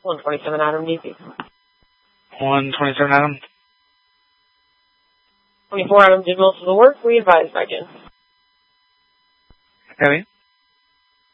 127 Adam, DC. 127 Adam. 24 Adam did most of the work. We advised by Jen. Heavy.